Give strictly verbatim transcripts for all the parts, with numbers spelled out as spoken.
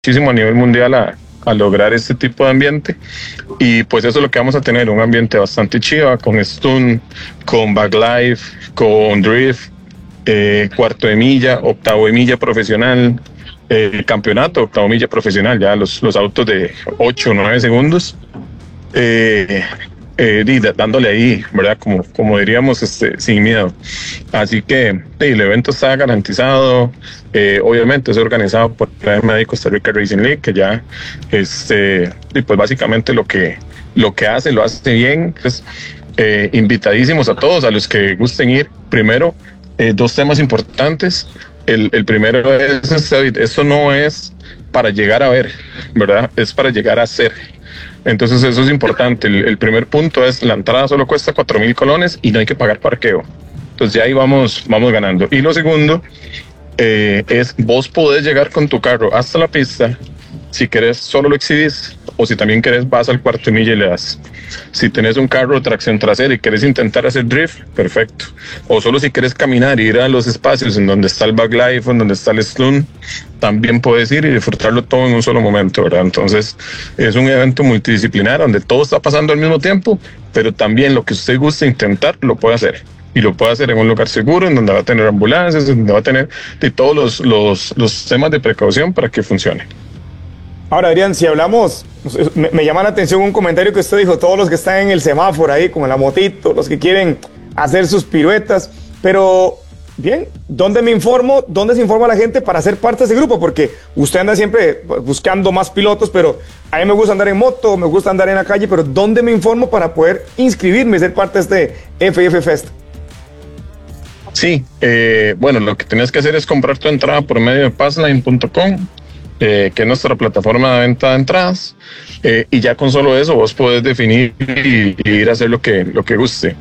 muchísimo a nivel mundial a, a lograr este tipo de ambiente, y pues eso es lo que vamos a tener, un ambiente bastante chiva, con stun, con backlife, con drift, eh, cuarto de milla, octavo de milla profesional, eh, campeonato, octavo milla profesional, ya los, los autos de ocho o nueve segundos, eh, eh, y dándole ahí, ¿verdad? Como, como diríamos, este, sin miedo. Así que sí, el evento está garantizado, eh, obviamente es organizado por la M D Costa Rica Racing League, que ya, este, y pues básicamente lo que, lo que hace, lo hace bien. Pues, eh, invitadísimos a todos, a los que gusten ir. Primero, eh, dos temas importantes. El, el primero es, este, esto no es para llegar a ver, ¿verdad? Es para llegar a ser. Entonces eso es importante. El, el primer punto es la entrada solo cuesta cuatro mil colones y no hay que pagar parqueo. Entonces ya ahí vamos, vamos ganando. Y lo segundo eh, es vos podés llegar con tu carro hasta la pista. Si querés solo lo exhibís, o si también querés vas al cuarto de milla y le das. Si tenés un carro de tracción trasera y querés intentar hacer drift, perfecto. O solo si querés caminar y ir a los espacios en donde está el backlife, en donde está el stun, también puedes ir y disfrutarlo todo en un solo momento, ¿verdad? Entonces es un evento multidisciplinar donde todo está pasando al mismo tiempo, pero también lo que usted guste intentar lo puede hacer. Y lo puede hacer en un lugar seguro, en donde va a tener ambulancias, en donde va a tener de todos los, los, los temas de precaución para que funcione. Ahora, Adrián, si hablamos, me, me llama la atención un comentario que usted dijo, todos los que están en el semáforo ahí, con la motito, los que quieren hacer sus piruetas, pero bien, ¿dónde me informo? ¿Dónde se informa la gente para ser parte de ese grupo? Porque usted anda siempre buscando más pilotos, pero a mí me gusta andar en moto, me gusta andar en la calle, pero ¿dónde me informo para poder inscribirme y ser parte de este F I F Fest? Sí, eh, bueno, lo que tienes que hacer es comprar tu entrada por medio de passline punto com. Eh, que es nuestra plataforma de venta de entradas, eh, y ya con solo eso vos podés definir y, y ir a hacer lo que, lo que guste.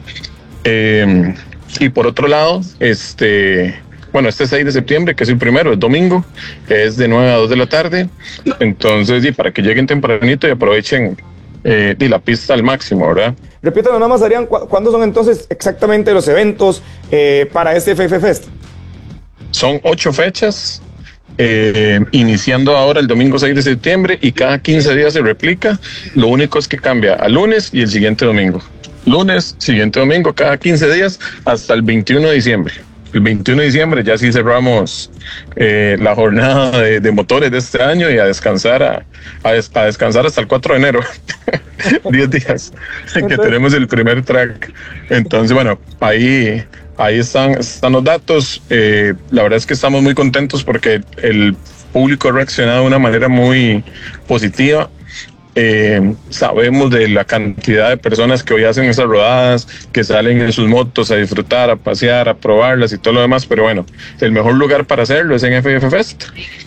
Eh, y por otro lado, este, bueno, este seis de septiembre, que es el primero, es domingo, es de nueve a dos de la tarde, entonces, y para que lleguen tempranito y aprovechen eh, y la pista al máximo, ¿verdad? Repítame nada más, Adrián, ¿cu ¿cuándo son entonces exactamente los eventos eh, para este F I F Fest? Son ocho fechas. Eh, iniciando ahora el domingo seis de septiembre, y cada quince días se replica. Lo único es que cambia a lunes y el siguiente domingo. Lunes, siguiente domingo, cada quince días hasta el veintiuno de diciembre. El veintiuno de diciembre ya sí cerramos eh, la jornada de, de motores de este año, y a descansar a, a, des, a descansar hasta el cuatro de enero. diez días que tenemos el primer track. Entonces, bueno, ahí... Ahí están, están los datos. Eh, la verdad es que estamos muy contentos porque el público ha reaccionado de una manera muy positiva. Eh, sabemos de la cantidad de personas que hoy hacen esas rodadas, que salen en sus motos a disfrutar, a pasear, a probarlas y todo lo demás, pero bueno, el mejor lugar para hacerlo es en F I F Fest,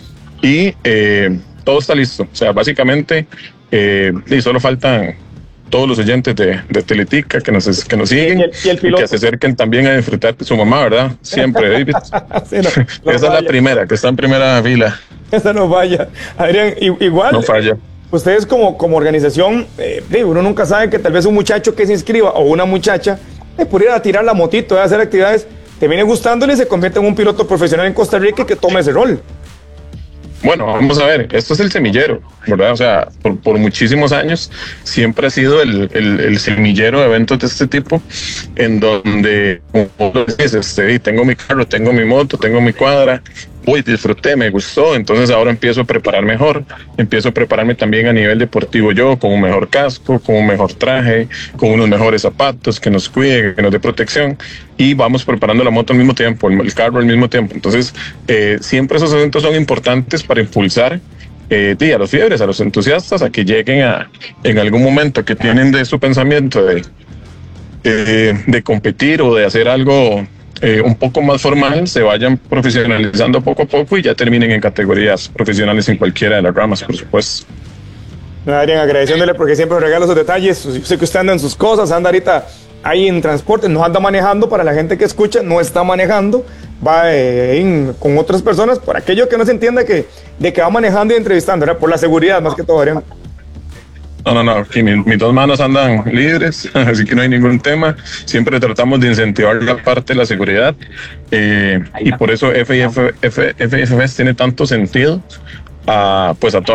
y eh, todo está listo. O sea, básicamente, eh, y solo faltan todos los oyentes de, de Teletica que nos, que nos siguen, y, el, y, el y que se acerquen también a disfrutar de su mamá, ¿verdad? Siempre, David. Sí, no, no Esa falla. Es la primera, que está en primera fila. Esa no falla. Adrián, igual. No falla. Ustedes como, como organización, eh, uno nunca sabe que tal vez un muchacho que se inscriba o una muchacha, eh, por ir a tirar la motito, a hacer actividades, te viene gustándole y se convierte en un piloto profesional en Costa Rica que tome ese rol. Bueno, vamos a ver, esto es el semillero, ¿verdad? O sea, por, por muchísimos años siempre ha sido el, el, el semillero de eventos de este tipo, en donde, como lo dices, este, tengo mi carro, tengo mi moto, tengo mi cuadra, uy, disfruté, me gustó, entonces ahora empiezo a preparar mejor, empiezo a prepararme también a nivel deportivo yo, con un mejor casco, con un mejor traje, con unos mejores zapatos que nos cuide, que nos dé protección, y vamos preparando la moto al mismo tiempo, el, el carro al mismo tiempo. Entonces, eh, siempre esos eventos son importantes para impulsar eh, a los fiebres, a los entusiastas, a que lleguen a, en algún momento que tienen de su pensamiento de, de, de competir o de hacer algo Eh, un poco más formal, se vayan profesionalizando poco a poco y ya terminen en categorías profesionales en cualquiera de las ramas, por supuesto. Adrián, agradeciéndole porque siempre regala sus detalles. Yo sé que usted anda en sus cosas, anda ahorita ahí en transporte, no anda manejando. Para la gente que escucha, no está manejando, va eh, en, con otras personas. Por aquello que no se entienda que, de que va manejando y entrevistando, ¿verdad? Por la seguridad más que todo, Adrián. No, no, no, aquí mis, mis dos manos andan libres, así que no hay ningún tema. Siempre tratamos de incentivar la parte de la seguridad, eh, y por eso F I F F tiene tanto sentido, a, pues a toda